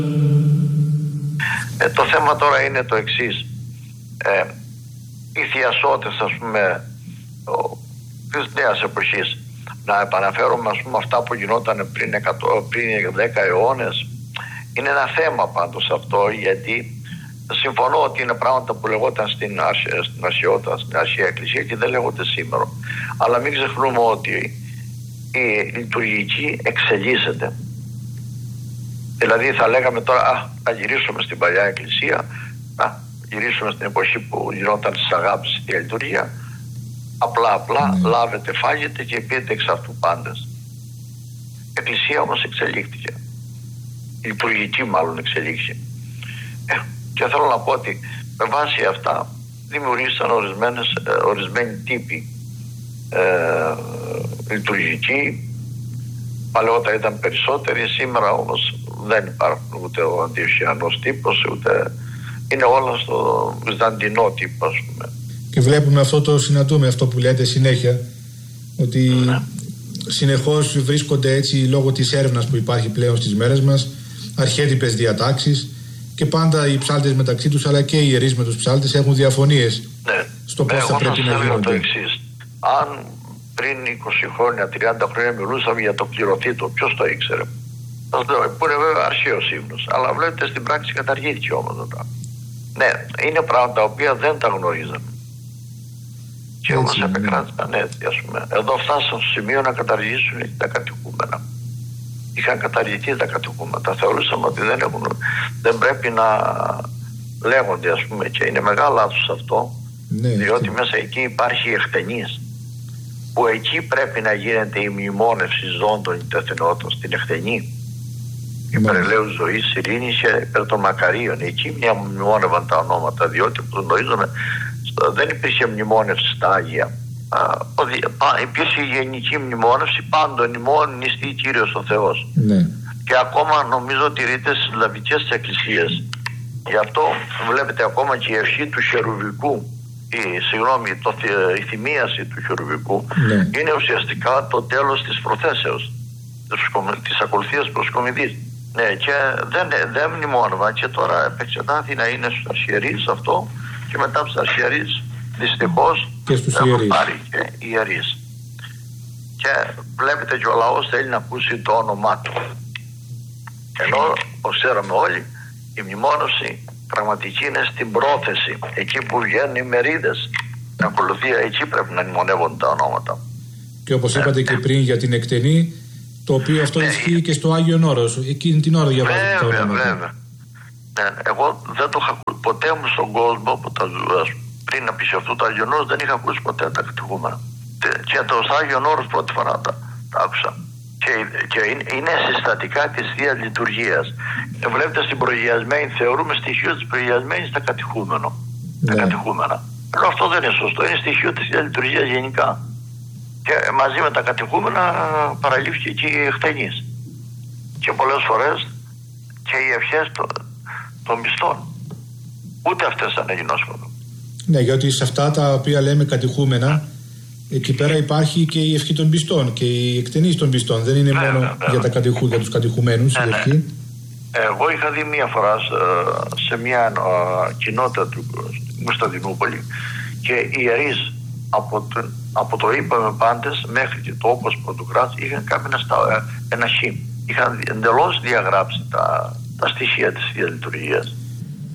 Το θέμα τώρα είναι το εξής. Οι θειασότες, ας πούμε, της νέας εποχής, να επαναφέρουμε, ας πούμε, αυτά που γινόταν πριν 10 αιώνες, είναι ένα θέμα πάντως αυτό, γιατί συμφωνώ ότι είναι πράγματα που λεγόταν στην αρχαιότητα, στην αρχαία εκκλησία και δεν λέγονται σήμερα. Αλλά μην ξεχνούμε ότι η λειτουργική εξελίσσεται. Δηλαδή θα λέγαμε τώρα, να γυρίσουμε στην παλιά εκκλησία, να γυρίσουμε στην εποχή που γινόταν στις αγάπης η λειτουργία, απλά λάβετε, φάγετε και πείτε εξ αυτού πάντες. Η εκκλησία όμως εξελίχθηκε. Η λειτουργική μάλλον εξελίχθηκε. Και θέλω να πω ότι με βάση αυτά δημιουργήσαν ορισμένοι τύποι λειτουργικοί. Παλαιότερα ήταν περισσότεροι, σήμερα όμως δεν υπάρχουν ούτε ο αντιοχιανός τύπος, ούτε είναι όλα στο βυζαντινό τύπο, ας πούμε. Και βλέπουμε αυτό, το συναντούμε αυτό που λέτε συνέχεια, ότι συνεχώς βρίσκονται έτσι λόγω της έρευνας που υπάρχει πλέον στις μέρες μας αρχέτυπες διατάξεις και πάντα οι ψάλτες μεταξύ τους αλλά και οι ιερείς με τους ψάλτες έχουν διαφωνίες στο πώς θα πρέπει να γίνονται. Το εξής. Αν πριν 20 χρόνια, 30 χρόνια μιλούσαμε για το κληρωθήτο, ποιος το ήξερε? Που είναι βέβαια αρχαίος ύμνος, αλλά βλέπετε στην πράξη καταργήθηκε όμως μετά. Ναι, είναι πράγματα τα οποία δεν τα γνωρίζαμε. Και όμως επεκράτησαν έτσι, ας πούμε. Εδώ φτάσαν στο σημείο να καταργήσουν τα κατοικούμενα. Είχαν καταργηθεί τα κατοικούμενα. Θεωρούσαμε ότι δεν πρέπει να λέγονται, ας πούμε, και είναι μεγάλο λάθος αυτό, διότι μέσα εκεί υπάρχει εκτενής. Που εκεί πρέπει να γίνεται η μνημόνευση ζώντων ιτεθνότων στην εκτενή. Υπερελαίου ζωής, ειρήνης και υπέρ των μακαρίων. Εκεί μνημόνευαν τα ονόματα, διότι που γνωρίζουμε δεν υπήρχε μνημόνευση στα Άγια. Υπήρχε γενική μνημόνευση, πάντων ημών νηστεί Κύριος ο Θεός. Και ακόμα νομίζω τηρείται στις σλαβικές εκκλησίες. Γι' αυτό βλέπετε ακόμα και η ευχή του χερουβικού, η θυμίαση του χερουβικού είναι ουσιαστικά το τέλος της προθέσεως, της ακολουθίας προσκομιδής. Ναι, και δεν μνημόνευα και τώρα επεξετάθη να είναι στους αρχιερείς αυτό και μετά από τους αρχιερείς δυστυχώς έχουν πάρει και οι ιερείς. Και βλέπετε και ο λαός θέλει να ακούσει το όνομά του. Ενώ, όπως ξέραμε όλοι, η μνημόνωση πραγματική είναι στην πρόθεση. Εκεί που βγαίνουν οι μερίδες, την ακολουθία, εκεί πρέπει να μνημονεύονται τα ονόματα. Και όπως είπατε και πριν για την εκτενή, το οποίο αυτό ισχύει και στο Άγιον Όρος. Εκείνη την ώρα διαβάζετε τα ονόματα. Βέβαια. Εγώ δεν το είχα ακούσει ποτέ μου στον κόσμο που τα ζούγα. Πριν να πει σε αυτό το Άγιον Όρος δεν είχα ακούσει ποτέ τα κατοικούμενα. Και το Άγιον Όρος πρώτη φορά τα άκουσα. Και είναι συστατικά της Θείας Λειτουργίας. Βλέπετε στην προγιασμένη, θεωρούμε στοιχείο της προγιασμένης τα κατοικούμενα. Ενώ αυτό δεν είναι σωστό, είναι στοιχείο της Θείας Λειτουργίας γενικά. Και μαζί με τα κατοικούμενα παραλήφθηκε και η εκτενής. Και πολλές φορές και οι ευχές των πιστών. Ούτε αυτές θα είναι γινόσχολο. Ναι, γιατί σε αυτά τα οποία λέμε κατοικούμενα, εκεί πέρα υπάρχει και η ευχή των πιστών και η εκτενής των πιστών. Δεν είναι μόνο για τους κατοικουμένους η ευχή. Εγώ είχα δει μία φορά σε μια κοινότητα του Κωνσταντινούπολη και οι ιερείς από το είπαμε πάντες μέχρι και το όπως Πρωτοκράτης είχαν κάνει ένα χ. Είχαν εντελώς διαγράψει τα στοιχεία της Θείας Λειτουργίας.